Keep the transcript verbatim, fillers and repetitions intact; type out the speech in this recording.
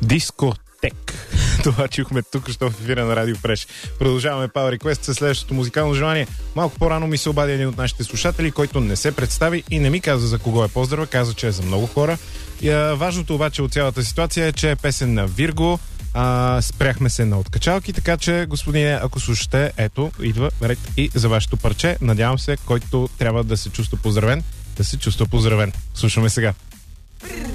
Дискотек. Това чухме тук, що в ефира на Радио Фреш. Продължаваме Power Request със следващото музикално желание. Малко по-рано ми се обади един от нашите слушатели, който не се представи и не ми каза за кого е поздрава, каза, че е за много хора. И, а, важното обаче от цялата ситуация е, че е песен на Вирго. А, спряхме се на откачалки, така че, господине, ако слушате, ето, идва ред и за вашето парче. Надявам се, който трябва да се чувства поздравен, да се чувства поздравен. Слушаме сега.